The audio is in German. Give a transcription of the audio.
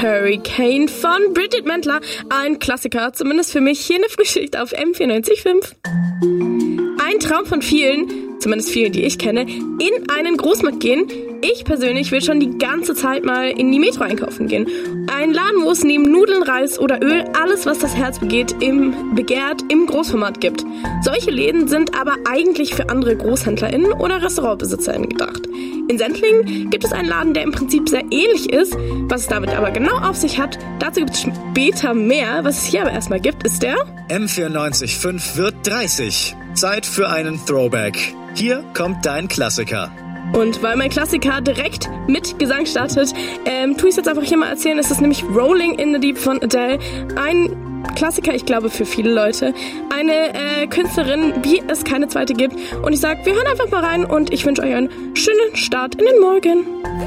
Hurricane von Bridget Mendler. Ein Klassiker, zumindest für mich, hier in der Frühschicht auf M94.5. Ein Traum von vielen, zumindest vielen, die ich kenne, in einen Großmarkt gehen. Ich persönlich will schon die ganze Zeit mal in die Metro einkaufen gehen. Ein Laden, wo es neben Nudeln, Reis oder Öl alles, was das Herz begehrt, im Großformat gibt. Solche Läden sind aber eigentlich für andere GroßhändlerInnen oder RestaurantbesitzerInnen gedacht. In Sendling gibt es einen Laden, der im Prinzip sehr ähnlich ist. Was es damit aber genau auf sich hat, dazu gibt es später mehr. Was es hier aber erstmal gibt, ist der M94.5 wird 30. Zeit für einen Throwback. Hier kommt dein Klassiker. Und weil mein Klassiker direkt mit Gesang startet, tue ich es jetzt einfach hier mal erzählen. Es ist nämlich Rolling in the Deep von Adele. Ein Klassiker, ich glaube, für viele Leute. Eine Künstlerin, wie es keine zweite gibt. Und ich sage, wir hören einfach mal rein und ich wünsche euch einen schönen Start in den Morgen.